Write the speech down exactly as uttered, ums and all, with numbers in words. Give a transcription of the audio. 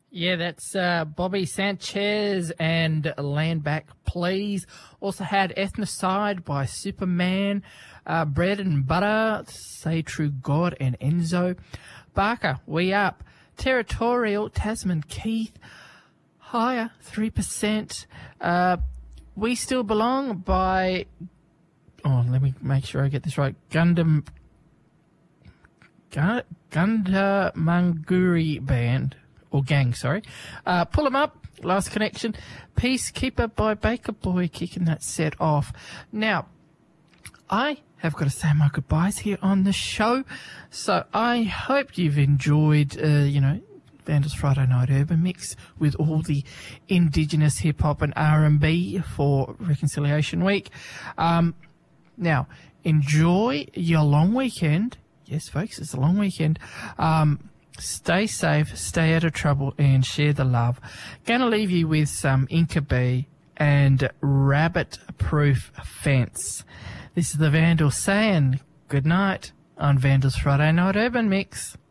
Yeah, that's uh, Bobby Sanchez and Land Back Please. Also had Ethnocide by Superman, uh, Bread and Butter, Say True God and Enzo. Barker, We Up, Territorial, Tasman Keith, Higher, three percent. Uh, We Still Belong by, oh, let me make sure I get this right, Gundam, Gunda Manguri Band. Or gang, sorry. Uh, Pull 'em Up, Last Connection. Peacekeeper by Baker Boy, kicking that set off. Now, I have got to say my goodbyes here on the show. So I hope you've enjoyed, uh, you know, Vandals Friday Night Urban Mix with all the Indigenous hip-hop and R and B for Reconciliation Week. Um, now, enjoy your long weekend. Yes, folks, it's a long weekend. Um... Stay safe, stay out of trouble, and share the love. Gonna leave you with some Inca Bee and Rabbit Proof Fence. This is the Vandal saying good night on Vandal's Friday Night Urban Mix.